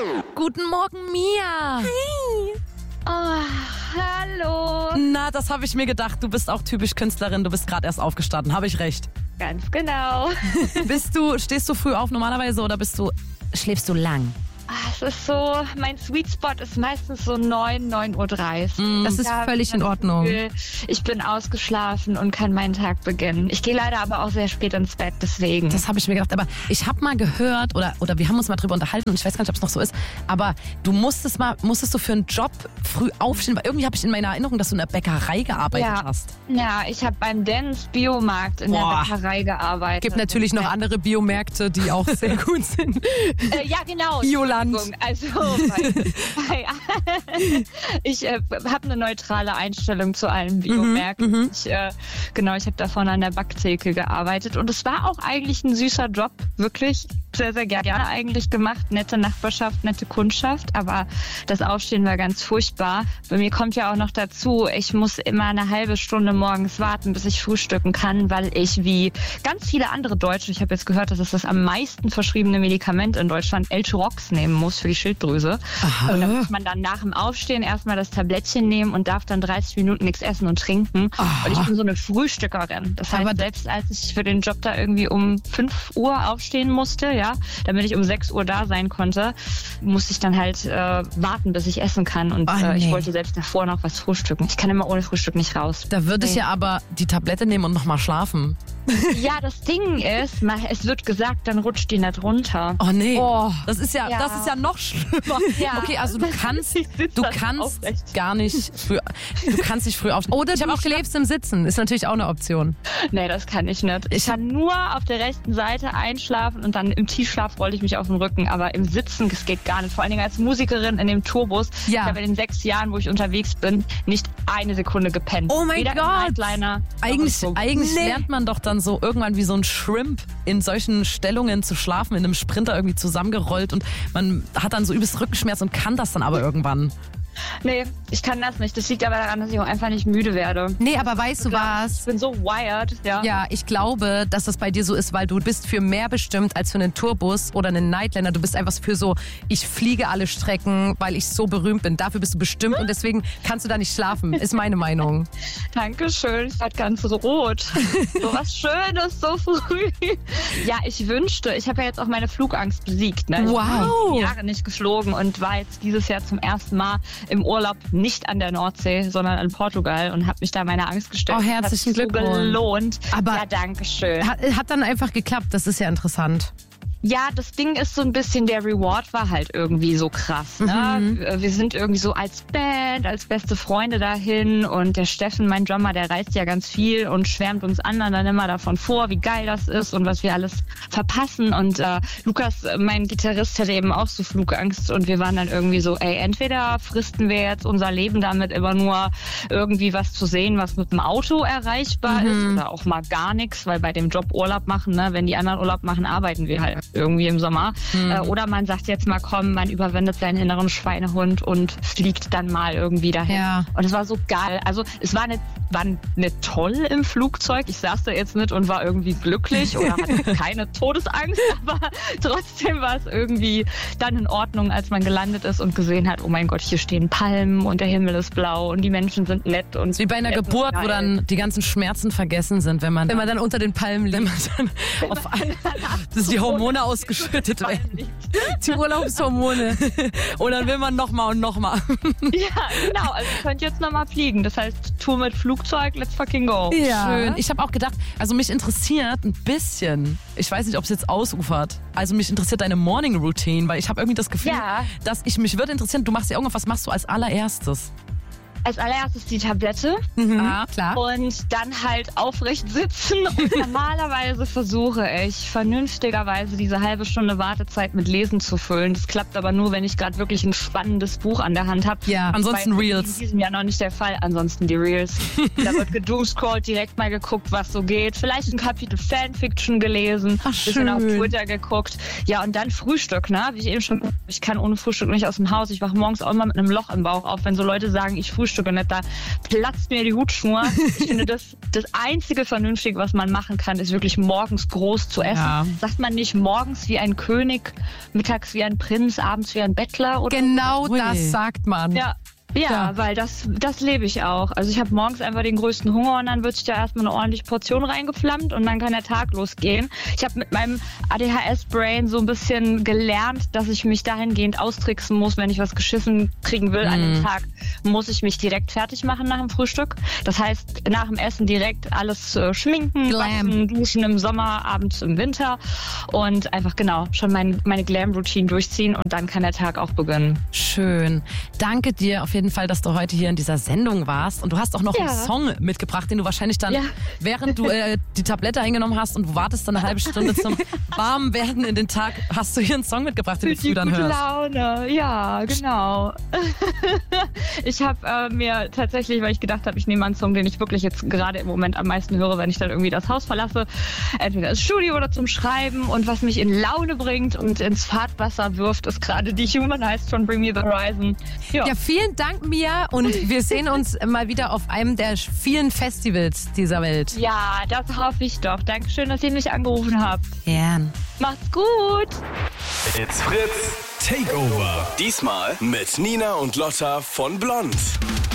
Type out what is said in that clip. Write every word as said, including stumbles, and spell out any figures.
Guten Morgen, Mia. Hi. Oh, hallo. Na, das habe ich mir gedacht. Du bist auch typisch Künstlerin. Du bist gerade erst aufgestanden. Habe ich recht? Ganz genau. Bist du, stehst du früh auf normalerweise oder bist du, schläfst du lang? Es ist so, mein Sweet Spot ist meistens so neun, neun Uhr dreißig. Mm, das ist da völlig in Ordnung. Gefühl, ich bin ausgeschlafen und kann meinen Tag beginnen. Ich gehe leider aber auch sehr spät ins Bett, deswegen. Das habe ich mir gedacht. Aber ich habe mal gehört, oder, oder wir haben uns mal drüber unterhalten und ich weiß gar nicht, ob es noch so ist, aber du musstest mal, musstest du für einen Job früh aufstehen, weil irgendwie habe ich in meiner Erinnerung, dass du in der Bäckerei gearbeitet ja. hast. Ja, ich habe beim Dens Biomarkt in Boah. der Bäckerei gearbeitet. Gibt natürlich noch andere Biomärkte, die auch sehr gut sind. Äh, ja, genau. Bioland. Also, bei, bei, ich äh, habe eine neutrale Einstellung zu allen Biomärkten. Mhm, ich, äh, genau, ich habe da vorne an der Backtheke gearbeitet und es war auch eigentlich ein süßer Job, wirklich sehr, sehr gerne eigentlich gemacht. Nette Nachbarschaft, nette Kundschaft, aber das Aufstehen war ganz furchtbar. Bei mir kommt ja auch noch dazu, ich muss immer eine halbe Stunde morgens warten, bis ich frühstücken kann, weil ich wie ganz viele andere Deutsche, ich habe jetzt gehört, das ist das am meisten verschriebene Medikament in Deutschland, L-Trox nehmen muss für die Schilddrüse. Aha. Und da muss man dann nach dem Aufstehen erstmal das Tablettchen nehmen und darf dann dreißig Minuten nichts essen und trinken. Aha. Und ich bin so eine Frühstückerin. Das heißt, aber selbst als ich für den Job da irgendwie um fünf Uhr aufstehen musste, ja, damit ich um sechs Uhr da sein konnte, musste ich dann halt äh, warten, bis ich essen kann. Und oh, nee. äh, ich wollte selbst davor noch was frühstücken. Ich kann immer ohne Frühstück nicht raus. Da würde ich ja aber die Tablette nehmen und nochmal schlafen. Ja, das Ding ist, es wird gesagt, dann rutscht die nicht runter. Oh nee, oh, das ist ja, ja, das ist ja noch schlimmer. Ja. Okay, also du kannst, du kannst gar nicht früh, du kannst nicht früh aufstehen. Oder ich habe auch schläfst im Sitzen, ist natürlich auch eine Option. Nee, das kann ich nicht. Ich kann nur auf der rechten Seite einschlafen und dann im Tiefschlaf rolle ich mich auf den Rücken. Aber im Sitzen, das geht gar nicht. Vor allen Dingen als Musikerin in dem Tourbus. Ja. Ich habe in den sechs Jahren, wo ich unterwegs bin, nicht eine Sekunde gepennt. Oh mein Weder Gott! Nightliner, eigentlich eigentlich nee. lernt man doch dann so irgendwann wie so ein Shrimp in solchen Stellungen zu schlafen, in einem Sprinter irgendwie zusammengerollt und man hat dann so übelst Rückenschmerz und kann das dann aber irgendwann. Nee, ich kann das nicht. Das liegt aber daran, dass ich auch einfach nicht müde werde. Nee, aber weißt du was? Ich bin so wired, ja. Ja, ich glaube, dass das bei dir so ist, weil du bist für mehr bestimmt als für einen Tourbus oder einen Nightliner. Du bist einfach für so, ich fliege alle Strecken, weil ich so berühmt bin. Dafür bist du bestimmt und deswegen kannst du da nicht schlafen, ist meine Meinung. Dankeschön, ich werde ganz rot. So was Schönes, so früh. Ja, ich wünschte, ich habe ja jetzt auch meine Flugangst besiegt. Ne? Ich wow. bin Jahre nicht geflogen und war jetzt dieses Jahr zum ersten Mal im Urlaub nicht an der Nordsee, sondern in Portugal und habe mich da meiner Angst gestellt. Oh, herzlichen Glückwunsch. So gelohnt. Aber ja, danke schön. Hat, hat dann einfach geklappt, das ist ja interessant. Ja, das Ding ist so ein bisschen, der Reward war halt irgendwie so krass. Ne? Mhm. Wir sind irgendwie so als Band, als beste Freunde dahin und der Steffen, mein Drummer, der reist ja ganz viel und schwärmt uns anderen dann immer davon vor, wie geil das ist und was wir alles verpassen. Und äh, Lukas, mein Gitarrist, hatte eben auch so Flugangst und wir waren dann irgendwie so, ey, entweder fristen wir jetzt unser Leben damit, immer nur irgendwie was zu sehen, was mit dem Auto erreichbar mhm. ist oder auch mal gar nichts, weil bei dem Job Urlaub machen, ne, wenn die anderen Urlaub machen, arbeiten wir halt irgendwie im Sommer. Mhm. Äh, oder man sagt jetzt mal, komm, man überwindet seinen inneren Schweinehund und fliegt dann mal irgendwie dahin. Ja. Und es war so geil. Also es war nicht, war nicht toll im Flugzeug. Ich saß da jetzt nicht und war irgendwie glücklich oder hatte keine Todesangst, aber trotzdem war es irgendwie dann in Ordnung, als man gelandet ist und gesehen hat, oh mein Gott, hier stehen Palmen und der Himmel ist blau und die Menschen sind nett. Und wie bei einer Geburt, geil. Wo dann die ganzen Schmerzen vergessen sind, wenn man, wenn man dann unter den Palmen liegt. Auf ein, das ist die Hormone ausgeschüttet werden. Die Urlaubshormone. Und dann will man nochmal und nochmal. Ja, genau. Also ihr könnt jetzt nochmal fliegen. Das heißt, Tour mit Flugzeug, let's fucking go. Ja. Schön. Ich habe auch gedacht, also mich interessiert ein bisschen, ich weiß nicht, ob es jetzt ausufert, also mich interessiert deine Morning Routine, weil ich habe irgendwie das Gefühl, ja. dass ich mich würde interessieren, du machst ja irgendwas, was machst du als allererstes? Als allererstes die Tablette mhm, ah, klar. und dann halt aufrecht sitzen und normalerweise versuche ich vernünftigerweise diese halbe Stunde Wartezeit mit Lesen zu füllen. Das klappt aber nur, wenn ich gerade wirklich ein spannendes Buch an der Hand habe. Ja, ansonsten Reels. Das ist in diesem Jahr noch nicht der Fall, ansonsten die Reels. Da wird gedoomscrollt, direkt mal geguckt, was so geht. Vielleicht ein Kapitel Fanfiction gelesen, Ach, bisschen auf Twitter geguckt. Ja, und dann Frühstück, ne? Wie ich eben schon, ich kann ohne Frühstück nicht aus dem Haus. Ich wache morgens auch immer mit einem Loch im Bauch auf, wenn so Leute sagen, ich frühstücke frühstücke nicht, da platzt mir die Hutschnur. Ich finde, das, das einzige Vernünftige, was man machen kann, ist wirklich morgens groß zu essen. Ja. Sagt man nicht morgens wie ein König, mittags wie ein Prinz, abends wie ein Bettler? Oder? Genau Ui. das sagt man. Ja. Ja, Ja. weil das, das lebe ich auch. Also ich habe morgens einfach den größten Hunger und dann wird sich da erstmal eine ordentliche Portion reingeflammt und dann kann der Tag losgehen. Ich habe mit meinem A D H S-Brain so ein bisschen gelernt, dass ich mich dahingehend austricksen muss, wenn ich was geschissen kriegen will Mhm. an dem Tag, muss ich mich direkt fertig machen nach dem Frühstück. Das heißt, nach dem Essen direkt alles äh, schminken, Glam. waschen, duschen im Sommer, abends im Winter und einfach genau schon mein, meine Glam-Routine durchziehen und dann kann der Tag auch beginnen. Schön. Danke dir auf jeden Fall, dass du heute hier in dieser Sendung warst. Und du hast auch noch Ja. einen Song mitgebracht, den du wahrscheinlich dann, Ja. während du äh, die Tablette eingenommen hast und du wartest dann eine halbe Stunde zum Warmwerden in den Tag, hast du hier einen Song mitgebracht, den du Für die früh dann gute hörst. Laune, ja, genau. Ich habe äh, mir tatsächlich, weil ich gedacht habe, ich nehme einen Song, den ich wirklich jetzt gerade im Moment am meisten höre, wenn ich dann irgendwie das Haus verlasse, entweder ins Studio oder zum Schreiben. Und was mich in Laune bringt und ins Fahrtwasser wirft, ist gerade die Humanized von Bring Me the Horizon. Ja, Ja, vielen Dank, Mia. Und wir sehen uns mal wieder auf einem der vielen Festivals dieser Welt. ja, das hoffe ich doch. Dankeschön, dass ihr mich angerufen habt. Gern. Macht's gut. It's Fritz Takeover. Diesmal mit Nina und Lotta von Blond.